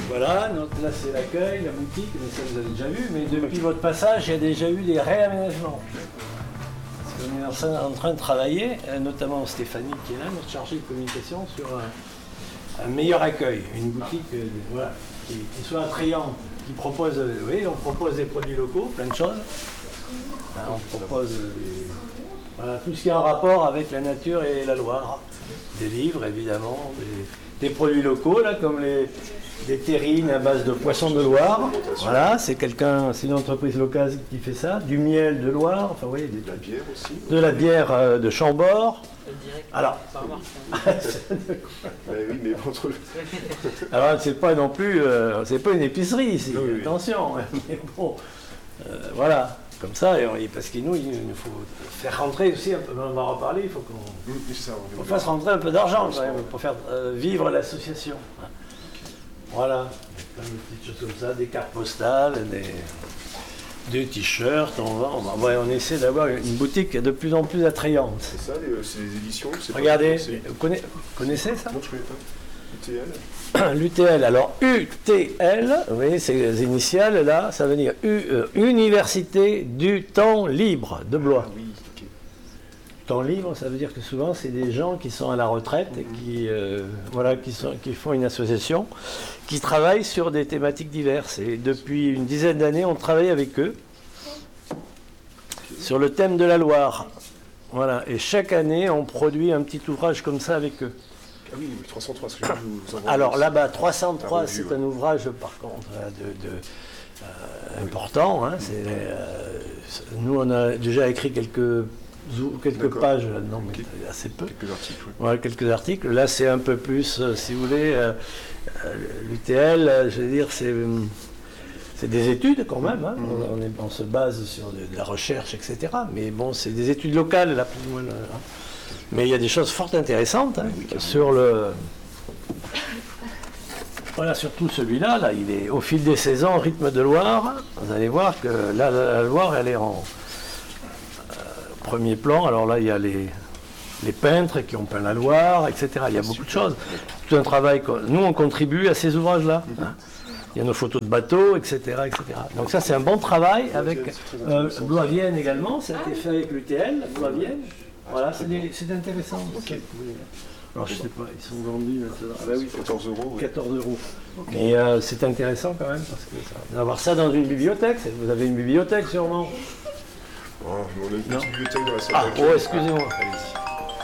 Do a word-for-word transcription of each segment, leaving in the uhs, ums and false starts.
Voilà, donc là c'est l'accueil, la boutique, mais ça vous avez déjà vu, mais depuis votre passage, il y a déjà eu des réaménagements. Parce qu'on est en train, en train de travailler, notamment Stéphanie qui est là, notre chargée de communication, sur un, un meilleur accueil, une boutique euh, voilà, qui, qui soit attrayante, qui propose, euh, oui, on propose des produits locaux, plein de choses. Hein, on propose euh, des, voilà, tout ce qui est en rapport avec la nature et la Loire. Des livres évidemment, des, des produits locaux là, comme les des terrines à base de poissons de Loire. Voilà, c'est quelqu'un, c'est une entreprise locale qui fait ça. Du miel de Loire, enfin oui, des, de la bière aussi. De la bière euh, de Chambord. Alors, mais oui, mais entre le... alors c'est pas non plus, euh, c'est pas une épicerie ici. Oui, oui. Attention. Mais bon, euh, voilà, comme ça, et on, parce qu'il nous, il nous faut faire rentrer aussi un peu. On va en reparler. Il faut qu'on Oui, ça, on fasse rentrer un peu d'argent quand même pour faire euh, vivre l'association. Voilà, plein de petites choses comme ça, des cartes postales, des, des t-shirts, on, va, on, va, ouais, on essaie d'avoir une boutique de plus en plus attrayante. C'est ça, les, c'est les éditions. Regardez, vous connaissez, connaissez ça? Non, je ne connais pas. U T L. L'U T L, alors U T L, vous voyez, c'est les initiales là, ça veut dire U, euh, Université du temps libre de Blois. Ah, oui, ok. Temps libre, ça veut dire que souvent c'est des gens qui sont à la retraite et qui, euh, voilà, qui, sont, qui font une association, qui travaillent sur des thématiques diverses. Et depuis une dizaine d'années, on travaille avec eux sur le thème de la Loire. Voilà. Et chaque année, on produit un petit ouvrage comme ça avec eux. Ah oui, trois cent trois, ce que je vous envoie. Alors là-bas, trois cent trois, revue, c'est ouais. un ouvrage par contre de, de, euh, important. Hein, c'est, euh, nous, on a déjà écrit quelques, quelques pages là-dedans, mais assez peu. Quelques articles. Oui. Ouais, quelques articles. Là, c'est un peu plus, euh, si vous voulez, euh, euh, l'U T L, euh, je veux dire, c'est, c'est des études quand même. Hein. Mmh. On, on, est, on se base sur de, de la recherche, et cetera. Mais bon, c'est des études locales, là, plus ou moins. Là, hein. Mais il y a des choses fort intéressantes hein, oui, sur le. Voilà, surtout celui-là, là, il est au fil des saisons, rythme de Loire. Vous allez voir que là, la Loire, elle est en euh, premier plan. Alors là, il y a les, les peintres qui ont peint la Loire, et cetera. Il y a beaucoup de choses. Tout un travail. Nous, on contribue à ces ouvrages-là. Hein. Il y a nos photos de bateaux, et cetera, et cetera. Donc ça, c'est un bon travail avec euh, Blois-Vienne également. Ça a été fait avec l'U T L, Blois-Vienne. Voilà, c'est, des, c'est intéressant. Okay. Alors je sais pas, ils sont vendus maintenant. Ah bah oui, quatorze euros. quatorze euros. Okay. Mais euh, c'est intéressant quand même parce que ça, d'avoir ça dans une bibliothèque, vous avez une bibliothèque sûrement. Oh, on a une petite non. bibliothèque dans la salle. Ah, oh, excusez-moi. Allez-y.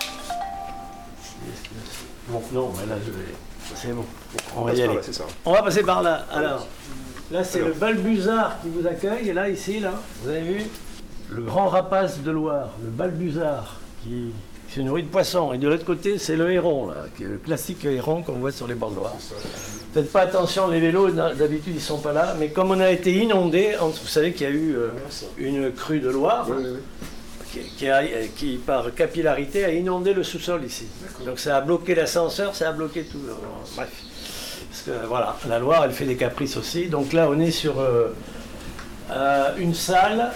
Bon, non, mais là je vais. C'est bon. On, on va y aller. Là, c'est ça. On va passer par là. Alors, là c'est Alors. le Balbuzard qui vous accueille. Et là, ici, là, vous avez vu le grand rapace de Loire, le Balbuzard. Qui se nourrit de poissons. Et de l'autre côté, c'est le héron, là, qui est le classique héron qu'on voit sur les bords de Loire. Faites pas attention, les vélos, d'habitude, ils ne sont pas là. Mais comme on a été inondé, vous savez qu'il y a eu euh, une crue de Loire, oui, oui. Qui, qui, a, qui, par capillarité, a inondé le sous-sol ici. D'accord. Donc ça a bloqué l'ascenseur, ça a bloqué tout. Bref. Parce que, voilà, la Loire, elle fait des caprices aussi. Donc là, on est sur euh, euh, une salle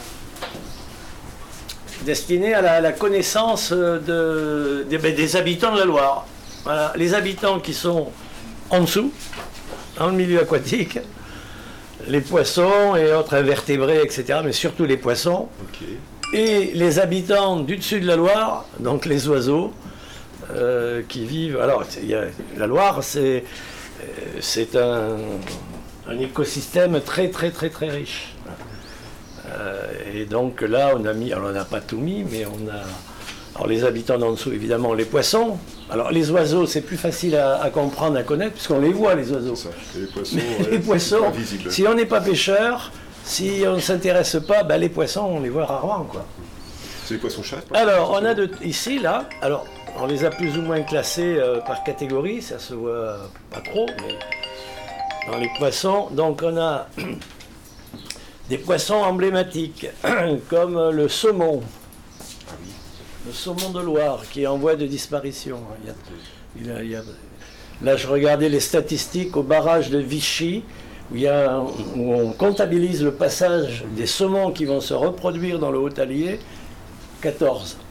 destiné à la, à la connaissance de, de, des habitants de la Loire. Voilà, les habitants qui sont en dessous, dans le milieu aquatique, les poissons et autres invertébrés, et cetera, mais surtout les poissons. Okay. Et les habitants du dessus de la Loire, donc les oiseaux, euh, qui vivent... Alors, y a, la Loire, c'est, c'est un, un écosystème très, très, très, très riche. Euh, et donc là, on a mis, alors on n'a pas tout mis, mais on a, alors les habitants d'en dessous, évidemment, les poissons. Alors les oiseaux, c'est plus facile à, à comprendre, à connaître, puisqu'on les voit, les oiseaux. Ça. Les poissons, mais ouais, les poissons si on n'est pas pêcheur, si on ne s'intéresse pas, ben les poissons, on les voit rarement, quoi. C'est les poissons-chats. Alors, on a de, ici, là, alors, on les a plus ou moins classés euh, par catégorie, ça se voit pas trop, mais dans les poissons, donc on a... des poissons emblématiques, comme le saumon, le saumon de Loire, qui est en voie de disparition. Il y a, il y a, il y a, là, je regardais les statistiques au barrage de Vichy, où, il y a, où on comptabilise le passage des saumons qui vont se reproduire dans le Haut-Allier, quatorze.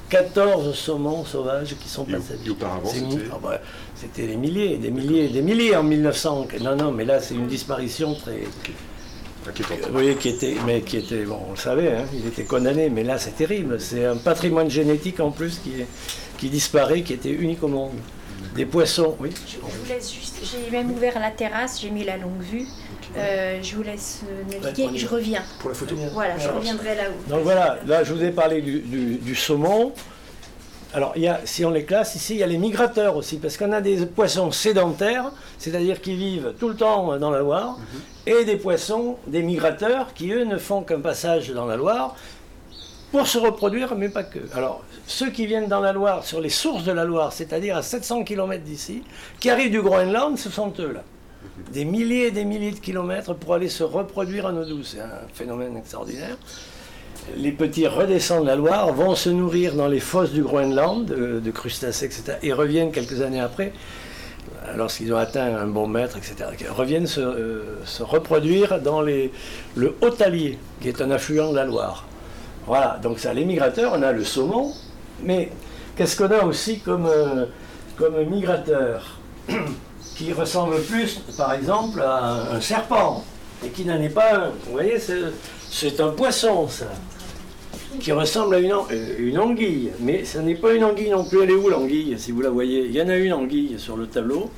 quatorze saumons sauvages qui sont passés. Et auparavant, c'était ah bah, c'était des milliers, des milliers, des milliers en mille neuf cents. Non, non, mais là, c'est une disparition très... Okay. Inquiétante. Oui, qui était, mais qui était, bon, on le savait, hein, il était condamné, mais là, c'est terrible. C'est un patrimoine génétique en plus qui, est, qui disparaît, qui était unique au monde. Des poissons, oui. Je, je vous laisse juste, j'ai même ouvert la terrasse, j'ai mis la longue vue. Euh, je vous laisse naviguer, ouais, je reviens. Pour la photo. Voilà, je reviendrai là-haut. Donc voilà, là je vous ai parlé du, du, du saumon. Alors il y a, si on les classe ici, il y a les migrateurs aussi, parce qu'on a des poissons sédentaires, c'est-à-dire qui vivent tout le temps dans la Loire, mm-hmm. et des poissons, des migrateurs, qui eux ne font qu'un passage dans la Loire pour se reproduire, mais pas que. Alors ceux qui viennent dans la Loire, sur les sources de la Loire, c'est-à-dire à sept cents kilomètres d'ici, qui arrivent du Groenland, ce sont eux là. Des milliers et des milliers de kilomètres pour aller se reproduire en eau douce. C'est un phénomène extraordinaire. Les petits redescendent la Loire, vont se nourrir dans les fosses du Groenland, de, de crustacés, et cetera, et reviennent quelques années après, lorsqu'ils ont atteint un bon mètre, et cetera, reviennent se, euh, se reproduire dans les, le Haut-Allier, qui est un affluent de la Loire. Voilà, donc ça, les migrateurs, on a le saumon, mais qu'est-ce qu'on a aussi comme, euh, comme migrateur qui ressemble plus, par exemple, à un serpent, et qui n'en est pas un. Vous voyez, c'est un poisson, ça, qui ressemble à une, une anguille, mais ce n'est pas une anguille non plus. Elle est où, l'anguille, si vous la voyez? Il y en a une anguille sur le tableau.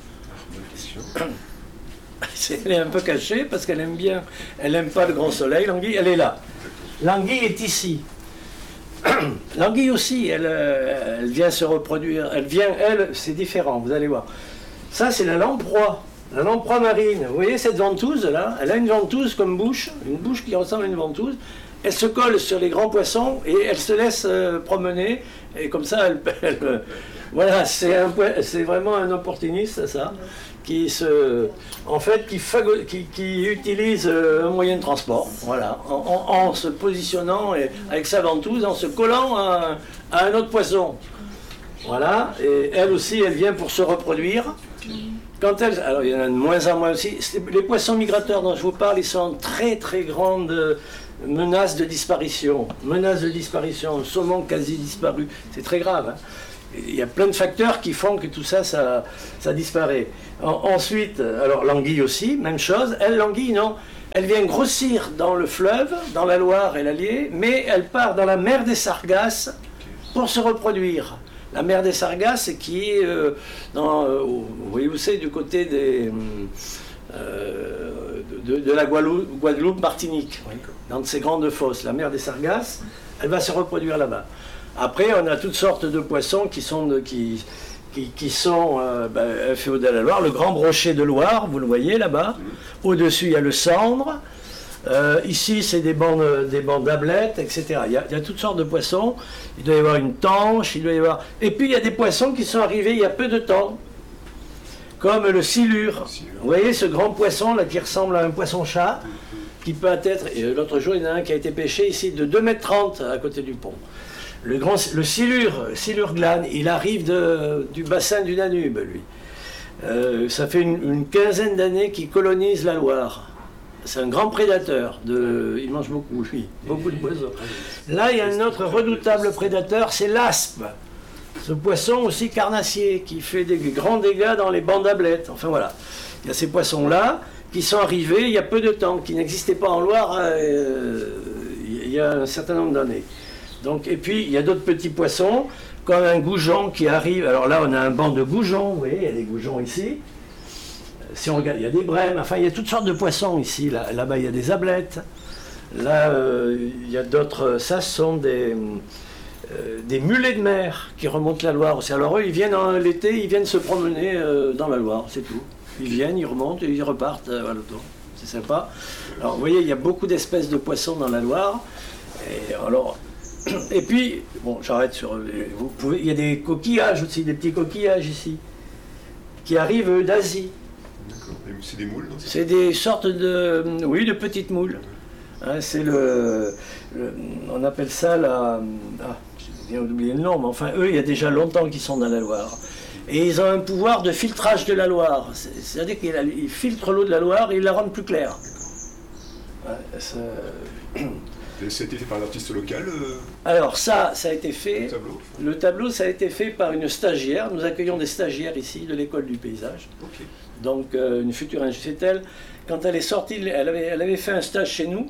Elle est un peu cachée, parce qu'elle aime bien, elle n'aime pas le grand soleil, l'anguille, elle est là. L'anguille est ici. L'anguille aussi, elle, elle vient se reproduire, elle vient, elle, c'est différent, vous allez voir. Ça, c'est la lamproie, la lamproie marine. Vous voyez cette ventouse là? Elle a une ventouse comme bouche, une bouche qui ressemble à une ventouse. Elle se colle sur les grands poissons et elle se laisse euh, promener. Et comme ça, elle, elle, euh, voilà, c'est vraiment un opportuniste, ça, qui se, en fait, qui, fago, qui, qui utilise euh, un moyen de transport, voilà, en, en, en se positionnant et, avec sa ventouse, en se collant à, à un autre poisson. Voilà, et elle aussi, elle vient pour se reproduire. Quand elle, alors il y en a de moins en moins aussi. Les poissons migrateurs dont je vous parle, ils sont en très très grande menace de disparition. Menace de disparition, le saumon quasi disparu. C'est très grave. Hein. Il y a plein de facteurs qui font que tout ça, ça, ça disparaît. En, ensuite, alors l'anguille aussi, même chose. Elle, l'anguille, non. Elle vient grossir dans le fleuve, dans la Loire et l'Allier, mais elle part dans la mer des Sargasses pour se reproduire. La mer des Sargasses qui est, euh, dans, euh, vous voyez où c'est, du côté des, euh, de, de la Guadeloupe, Guadeloupe Martinique, dans ces grandes fosses. La mer des Sargasses, elle va se reproduire là-bas. Après, on a toutes sortes de poissons qui sont, de, qui, qui, qui sont euh, ben, féodaux de la Loire. Le grand brochet de Loire, vous le voyez là-bas. Au-dessus, il y a le cendre. Euh, ici, c'est des bandes, des bandes d'ablettes, et cetera. Il y, a, il y a toutes sortes de poissons. Il doit y avoir une tanche, il doit y avoir... Et puis, il y a des poissons qui sont arrivés il y a peu de temps, comme le silure. Vous voyez ce grand poisson là qui ressemble à un poisson-chat, qui peut être... L'autre jour, il y en a un qui a été pêché ici de deux mètres trente à côté du pont. Le, grand, le silure, silure glane, il arrive de, du bassin du Danube, lui. Euh, ça fait une, une quinzaine d'années qu'il colonise la Loire. C'est un grand prédateur, de... il mange beaucoup, lui, beaucoup de poissons. Là, il y a un autre redoutable prédateur, c'est l'aspe. Ce poisson aussi carnassier, qui fait des grands dégâts dans les bandes d'ablettes. Enfin voilà, il y a ces poissons-là qui sont arrivés il y a peu de temps, qui n'existaient pas en Loire euh, il y a un certain nombre d'années. Donc, et puis, il y a d'autres petits poissons, comme un goujon qui arrive. Alors là, on a un banc de goujons, vous voyez, il y a des goujons ici. Si on regarde, il y a des brèmes, enfin il y a toutes sortes de poissons ici. Là, là-bas, il y a des ablettes. Là, euh, il y a d'autres. Ça, ce sont des, euh, des mulets de mer qui remontent la Loire aussi. Alors eux, ils viennent en l'été, ils viennent se promener euh, dans la Loire, c'est tout. Ils viennent, ils remontent et ils repartent euh, à l'automne. C'est sympa. Alors vous voyez, il y a beaucoup d'espèces de poissons dans la Loire. Et, alors, et puis, bon, j'arrête sur. Vous pouvez, il y a des coquillages aussi, des petits coquillages ici, qui arrivent d'Asie. C'est des moules? C'est des sortes de, oui, de petites moules. Hein, c'est le, le, on appelle ça la, ah, je viens d'oublier le nom, mais enfin eux, il y a déjà longtemps qu'ils sont dans la Loire. Et ils ont un pouvoir de filtrage de la Loire. C'est-à-dire qu'ils filtrent l'eau de la Loire et ils la rendent plus claire. Ouais, Et ça a été fait par un artiste local euh... Alors ça, ça a été fait... Le tableau Le tableau, ça a été fait par une stagiaire. Nous accueillons des stagiaires ici, de l'école du paysage. Okay. Donc euh, une future ingénieure. C'est elle, quand elle est sortie, elle avait, elle avait fait un stage chez nous.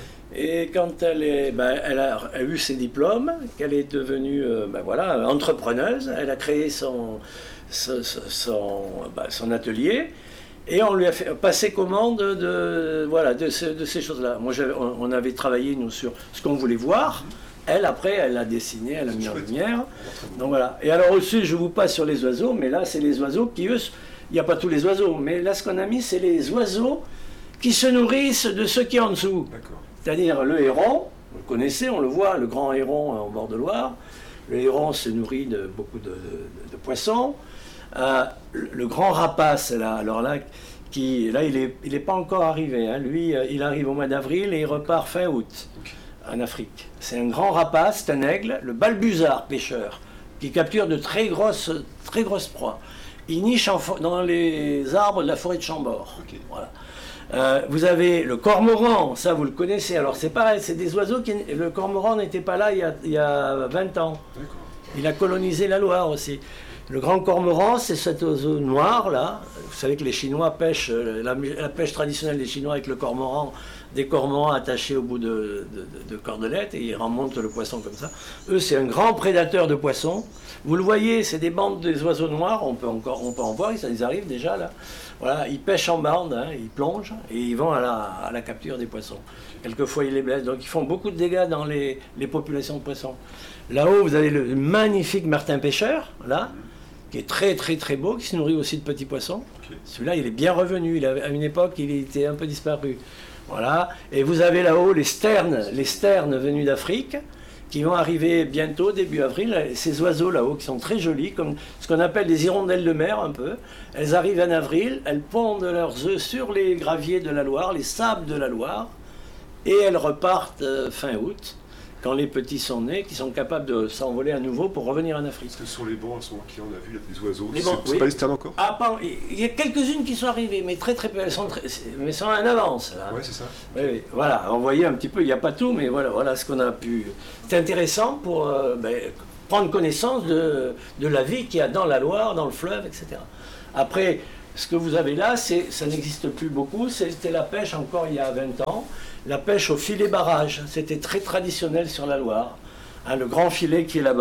Et quand elle, est, ben, elle, a, elle a eu ses diplômes, qu'elle est devenue euh, ben, voilà, entrepreneuse, elle a créé son, son, son, ben, son atelier. Et on lui a fait passer commande de, voilà, de, ce, de ces choses-là. Moi, on, on avait travaillé, nous, sur ce qu'on voulait voir. Elle, après, elle a dessiné, elle a mis en lumière. Donc voilà. Et alors aussi, je vous passe sur les oiseaux, mais là, c'est les oiseaux qui, eux, il n'y a pas tous les oiseaux. Mais là, ce qu'on a mis, c'est les oiseaux qui se nourrissent de ce qui est en dessous. C'est-à-dire le héron, vous le connaissez, on le voit, le grand héron en bord de Loire. Le héron se nourrit de beaucoup de, de, de poissons. Euh, le, le grand rapace, là, alors là, qui, là il n'est il est pas encore arrivé. Hein. Lui, euh, il arrive au mois d'avril et il repart fin août en Afrique. C'est un grand rapace, c'est un aigle, le balbuzard pêcheur, qui capture de très grosses, très grosses proies. Il niche en, dans les arbres de la forêt de Chambord. Okay. Voilà. Euh, vous avez le cormoran, ça vous le connaissez. Alors c'est pareil, c'est des oiseaux qui... Le cormoran n'était pas là il y a, il y a vingt ans. Il a colonisé la Loire aussi. Le grand cormoran, c'est cet oiseau noir là. Vous savez que les Chinois pêchent, la, la pêche traditionnelle des Chinois avec le cormoran, des cormorans attachés au bout de, de, de, de cordelettes et ils remontent le poisson comme ça. Eux, c'est un grand prédateur de poissons. Vous le voyez, c'est des bandes des oiseaux noirs, on peut, encore, on peut en voir, ça les arrive déjà là. Voilà, ils pêchent en bande, hein, ils plongent et ils vont à la, à la capture des poissons. Quelquefois, ils les blessent, donc ils font beaucoup de dégâts dans les, les populations de poissons. Là-haut, vous avez le magnifique martin pêcheur, là, qui est très très très beau, qui se nourrit aussi de petits poissons. Okay. Celui-là, il est bien revenu. Il avait, à une époque, il était un peu disparu. Voilà. Et vous avez là-haut les sternes, les sternes venus d'Afrique, qui vont arriver bientôt, début avril. Ces oiseaux là-haut, qui sont très jolis, comme ce qu'on appelle des hirondelles de mer un peu. Elles arrivent en avril, elles pondent leurs œufs sur les graviers de la Loire, les sables de la Loire, et elles repartent euh, fin août. Quand les petits sont nés, qui sont capables de s'envoler à nouveau pour revenir en Afrique. Parce que sur les bancs, on a vu des oiseaux. C'est oui. Pas les sternes encore? Ah, pas, il y a quelques-unes qui sont arrivées, mais très très peu. Elles sont, très, mais sont en avance. Là. Ouais, c'est ça. Oui, oui. Voilà, on voyait un petit peu, il n'y a pas tout, mais voilà, voilà ce qu'on a pu. C'est intéressant pour euh, ben, prendre connaissance de, de la vie qu'il y a dans la Loire, dans le fleuve, et cetera. Après, ce que vous avez là, ça n'existe plus beaucoup. C'était la pêche encore il y a vingt ans. La pêche au filet barrage, c'était très traditionnel sur la Loire. Hein, le grand filet qui est là-bas.